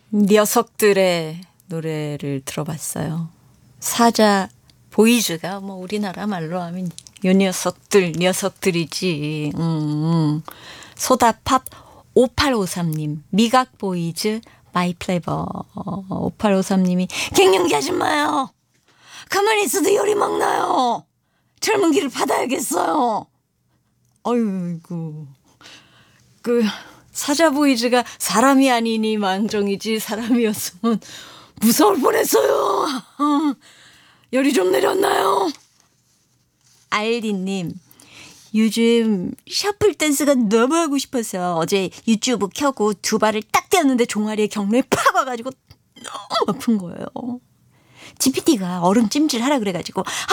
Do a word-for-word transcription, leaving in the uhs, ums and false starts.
녀석들의 노래를 들어봤어요. 사자 보이즈가 뭐 우리나라 말로 하면 요 녀석들 녀석들이지. 음, 음. 소다팝 오팔오삼 님 미각 보이즈 마이 플레버. 오팔오삼 님이 갱년기 아줌마요. 가만히 있어도 열이 막 나요. 젊은 기를 받아야겠어요. 어이구. 그 사자 보이즈가 사람이 아니니 망정이지 사람이었으면 무서울 뻔했어요. 어, 열이 좀 내렸나요? 아일리님 요즘 셔플 댄스가 너무 하고 싶어서 어제 유튜브 켜고 두 발을 딱 떼었는데 종아리에 경련이 팍 와가지고 너무 아픈 거예요. 지피티가 얼음 찜질 하라 그래가지고